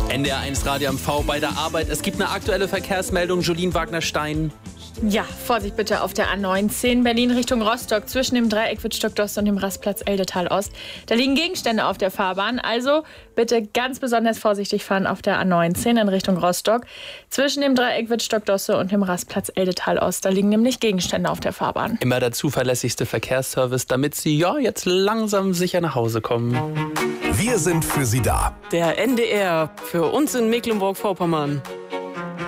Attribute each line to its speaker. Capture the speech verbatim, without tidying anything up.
Speaker 1: N D R eins Radio M V bei der Arbeit. Es gibt eine aktuelle Verkehrsmeldung. Jolien Wagner-Stein.
Speaker 2: Ja, Vorsicht bitte auf der A neunzehn, Berlin Richtung Rostock, zwischen dem Dreieck Wittstock-Dost und dem Rastplatz Eldetal-Ost. Da liegen Gegenstände auf der Fahrbahn, also bitte ganz besonders vorsichtig fahren auf der A neunzehn in Richtung Rostock, zwischen dem Dreieck Wittstock-Dost und dem Rastplatz Eldetal-Ost. Da liegen nämlich Gegenstände auf der Fahrbahn.
Speaker 1: Immer der zuverlässigste Verkehrsservice, damit Sie ja jetzt langsam sicher nach Hause kommen.
Speaker 3: Wir sind für Sie da.
Speaker 4: Der N D R für uns in Mecklenburg-Vorpommern.